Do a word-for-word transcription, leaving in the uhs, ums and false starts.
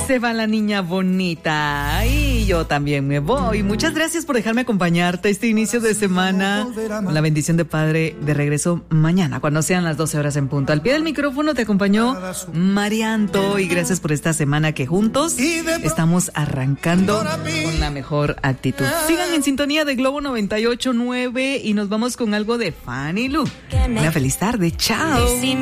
Se va la niña bonita y yo también me voy. Muchas gracias por dejarme acompañarte este inicio de semana. Con la bendición de Padre, de regreso mañana cuando sean las doce horas en punto. Al pie del micrófono te acompañó Marianto y gracias por esta semana que juntos estamos arrancando con la mejor actitud. Sigan en sintonía de Globo noventa y ocho punto nueve y nos vamos con algo de Fanny Lu. Una feliz tarde. Chao.